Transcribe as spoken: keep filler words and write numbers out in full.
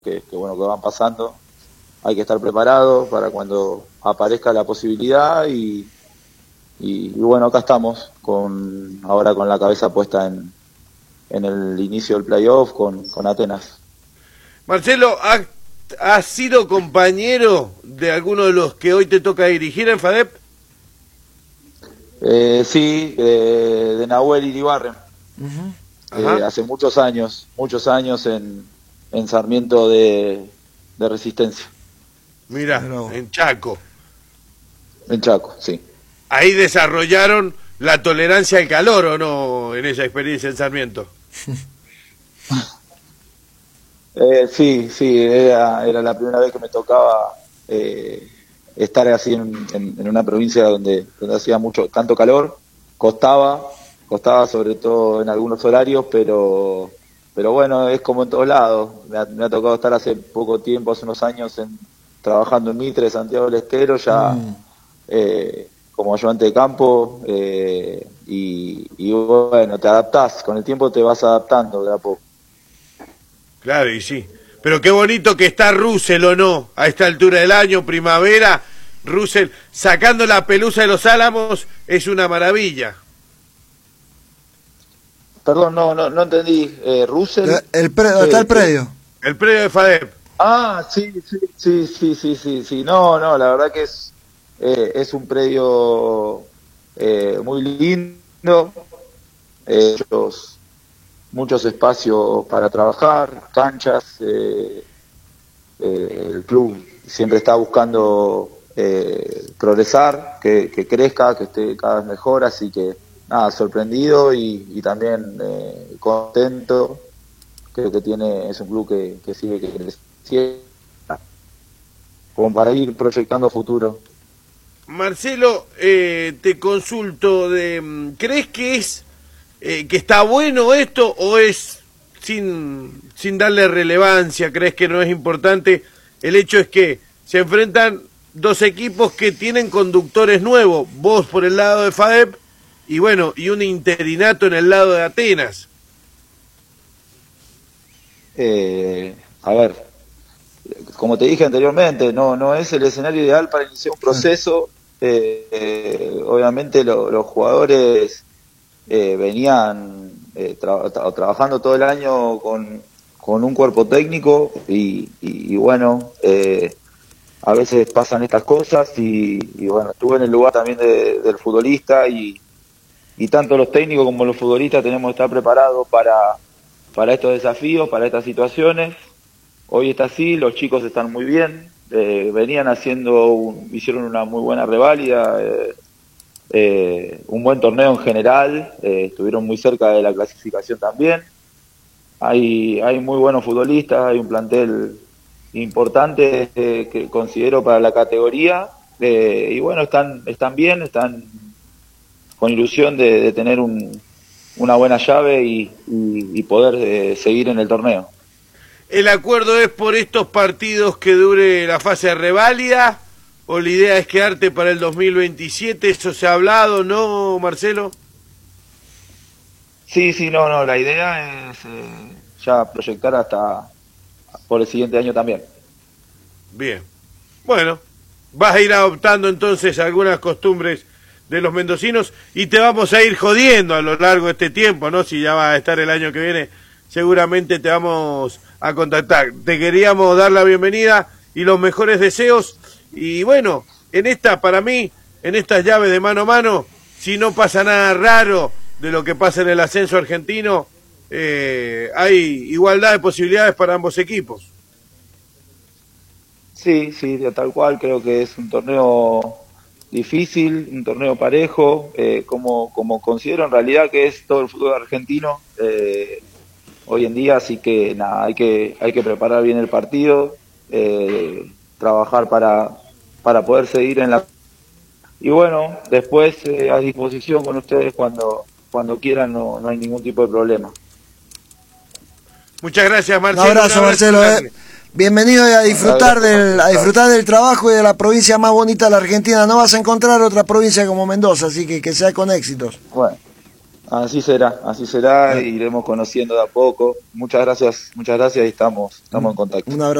que, que bueno, que van pasando. Hay que estar preparado para cuando aparezca la posibilidad y, y, y bueno, acá estamos con ahora con la cabeza puesta en, en el inicio del playoff con, con Atenas. Marcelo, ¿has ha sido compañero de alguno de los que hoy te toca dirigir en FADEP? Eh, sí, eh, de Nahuel Iribarren. Uh-huh. eh, hace muchos años, muchos años en, en Sarmiento de, de Resistencia. Mira, no. En Chaco. En Chaco, sí. Ahí desarrollaron la tolerancia al calor, ¿o no, en esa experiencia en Sarmiento? eh, sí, sí, era, era la primera vez que me tocaba eh, estar así en, en, en una provincia donde, donde hacía mucho, tanto calor, costaba, costaba sobre todo en algunos horarios, pero, pero bueno, es como en todos lados. Me ha, me ha tocado estar hace poco tiempo, hace unos años, en, trabajando en Mitre, Santiago del Estero, ya mm. eh, como ayudante de campo, eh, y, y bueno, te adaptás, con el tiempo te vas adaptando de a poco. Claro, y sí. Pero qué bonito que está Russell, ¿o no? A esta altura del año, primavera, Russell sacando la pelusa de los Álamos es una maravilla. Perdón, no no no entendí. Eh, Russell. El pre ¿Dónde está el predio? El predio de FADEP. Ah, sí, sí, sí, sí, sí, sí, sí. No, no, la verdad que es eh, es un predio eh, muy lindo. Eh, muchos, muchos espacios para trabajar, canchas. Eh, eh, el club siempre está buscando eh, progresar, que, que crezca, que esté cada vez mejor, así que nada, sorprendido y, y también eh, contento. Creo que tiene es un club que, que sigue que creciendo, como para ir proyectando futuro. Marcelo, eh, te consulto, de, ¿crees que es eh, que está bueno esto o es sin sin darle relevancia? ¿Crees que no es importante? El hecho es que se enfrentan dos equipos que tienen conductores nuevos, vos por el lado de FADEP y bueno, y un interinato en el lado de Atenas. Eh, a ver, como te dije anteriormente, no no es el escenario ideal para iniciar un proceso. Eh, eh, obviamente lo, los jugadores eh, venían eh, tra tra trabajando todo el año con, con un cuerpo técnico y, y, y bueno, eh, a veces pasan estas cosas y, y bueno, estuve en el lugar también de, del futbolista y, y tanto los técnicos como los futbolistas tenemos que estar preparados para para estos desafíos, para estas situaciones. Hoy está así, los chicos están muy bien, eh, venían haciendo, un, hicieron una muy buena reválida, eh, eh, un buen torneo en general, eh, estuvieron muy cerca de la clasificación también. Hay, hay muy buenos futbolistas, hay un plantel importante eh, que considero para la categoría, eh, y bueno, están, están bien, están con ilusión de, de tener un una buena llave y, y, y poder eh, seguir en el torneo. ¿El acuerdo es por estos partidos que dure la fase de reválida o la idea es quedarte para el dos mil veintisiete? ¿Eso se ha hablado, no, Marcelo? Sí, sí, no, no, la idea es eh, ya proyectar hasta por el siguiente año también. Bien, bueno, vas a ir adoptando entonces algunas costumbres de los mendocinos y te vamos a ir jodiendo a lo largo de este tiempo, ¿no? Si ya va a estar el año que viene, seguramente te vamos a contactar. Te queríamos dar la bienvenida y los mejores deseos y bueno, en esta, para mí, en estas llaves de mano a mano, si no pasa nada raro de lo que pasa en el ascenso argentino, eh, hay igualdad de posibilidades para ambos equipos. Sí, sí, tal cual, creo que es un torneo difícil, un torneo parejo, eh, como, como considero en realidad que es todo el fútbol argentino eh, hoy en día, así que nada, hay que, hay que preparar bien el partido, eh, trabajar para, para poder seguir en la... Y bueno, después eh, a disposición con ustedes cuando, cuando quieran, no, no hay ningún tipo de problema. Muchas gracias, Marcelo. Un abrazo, Marcelo. Eh. Bienvenido a disfrutar del a disfrutar del trabajo y de la provincia más bonita de la Argentina. No vas a encontrar otra provincia como Mendoza, así que que sea con éxitos. Bueno, Así será, así será, iremos conociendo de a poco. Muchas gracias, muchas gracias y estamos, estamos en contacto. Un abrazo.